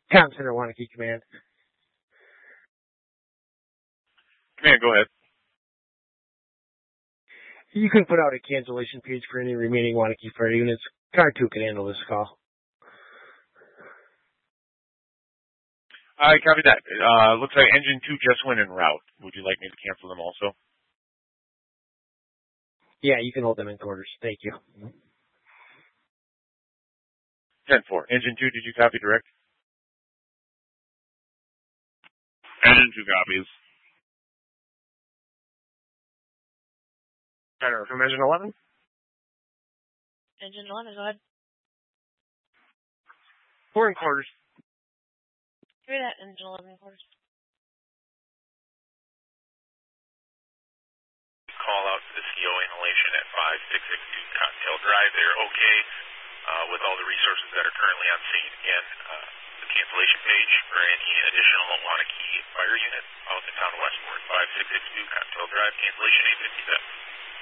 Comm Center, Wanakee Command. Command, go ahead. You can put out a cancellation page for any remaining Wanakee Fire units. Car 2 can handle this call. I copy that. Looks like Engine 2 just went en route. Would you like me to cancel them also? Yeah, you can hold them in quarters. Thank you. 10-4. Engine 2, did you copy direct? Engine 2 copies. Center from Engine 11? Engine 11, go ahead. We're in quarters. Hear that, Engine 11 quarters. Call out to the CO inhalation at 5662 Cottontail Drive. They're okay with all the resources that are currently on scene. Again, the cancellation page for any additional Wanakee fire unit out in town westward. 5662 Cottontail Drive, cancellation 857.